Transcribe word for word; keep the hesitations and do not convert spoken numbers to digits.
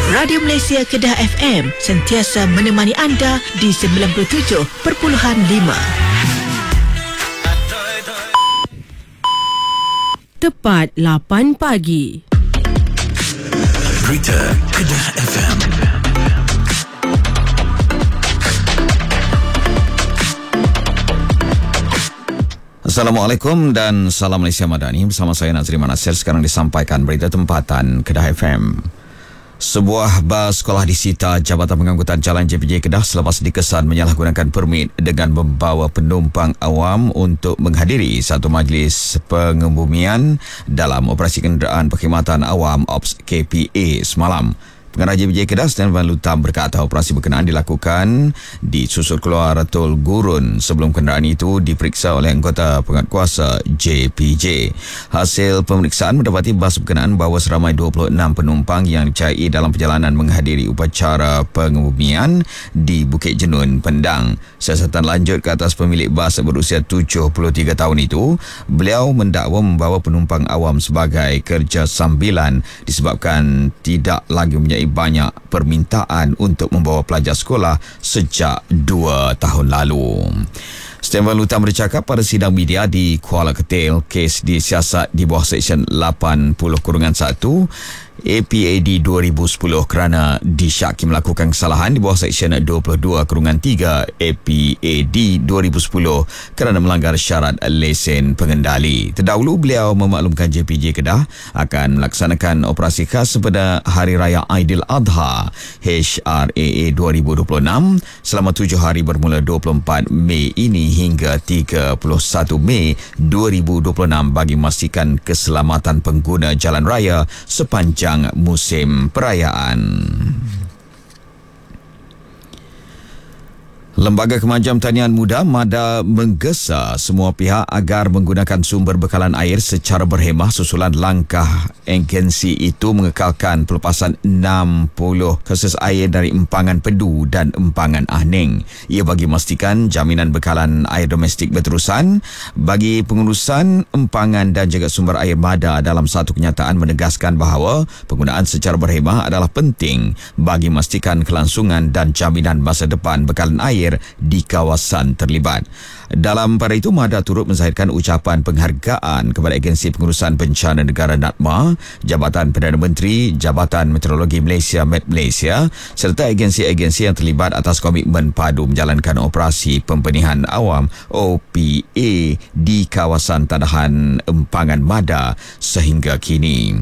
Radio Malaysia Kedah F M sentiasa menemani anda di sembilan puluh tujuh perpuluhan lima. Tepat lapan pagi. Berita Kedah F M. Assalamualaikum dan salam Malaysia Madani. Bersama saya Nazri Manasir. Sekarang disampaikan berita tempatan Kedah F M. Sebuah bas sekolah disita Jabatan Pengangkutan Jalan J P J Kedah selepas dikesan menyalahgunakan permit dengan membawa penumpang awam untuk menghadiri satu majlis pengebumian dalam operasi kenderaan perkhidmatan awam Ops K P A semalam. Pengarah J P J Kedah Sdn Van Lutam berkata operasi berkenaan dilakukan di susur keluar Tol Gurun sebelum kenderaan itu diperiksa oleh anggota penguatkuasa J P J. Hasil pemeriksaan mendapati bas berkenaan bawa seramai dua puluh enam penumpang yang dicari dalam perjalanan menghadiri upacara pengebumian di Bukit Jenun, Pendang. Siasatan lanjut ke atas pemilik bas berusia tujuh puluh tiga tahun itu. Beliau mendakwa membawa penumpang awam sebagai kerja sambilan disebabkan tidak lagi mempunyai banyak permintaan untuk membawa pelajar sekolah sejak dua tahun lalu. Sdn Van Lutam bercakap pada sidang media di Kuala Ketil, kes disiasat di bawah Seksyen lapan puluh satu A P A D dua ribu sepuluh kerana disyaki melakukan kesalahan di bawah Seksyen dua puluh dua tiga A P A D dua ribu sepuluh kerana melanggar syarat lesen pengendali. Terdahulu beliau memaklumkan J P J Kedah akan melaksanakan operasi khas pada Hari Raya Aidiladha H R A A dua ribu dua puluh enam selama tujuh hari bermula dua puluh empat Mei ini hingga tiga puluh satu Mei dua ribu dua puluh enam bagi memastikan keselamatan pengguna jalan raya sepanjang musim perayaan. Lembaga Kemajuan Tanian Muda MADA menggesa semua pihak agar menggunakan sumber bekalan air secara berhemah susulan langkah agensi itu mengekalkan pelepasan enam puluh kursus air dari empangan Pedu dan empangan Ahning. Ia bagi memastikan jaminan bekalan air domestik berterusan bagi pengurusan empangan dan juga sumber air MADA. Dalam satu kenyataan menegaskan bahawa penggunaan secara berhemah adalah penting bagi memastikan kelangsungan dan jaminan masa depan bekalan air di kawasan terlibat. Dalam pada itu, MADA turut menzahirkan ucapan penghargaan kepada Agensi Pengurusan Bencana Negara NADMA, Jabatan Perdana Menteri, Jabatan Meteorologi Malaysia Met Malaysia serta agensi-agensi yang terlibat atas komitmen padu menjalankan operasi pembenihan awam O P A di kawasan tadahan empangan MADA sehingga kini.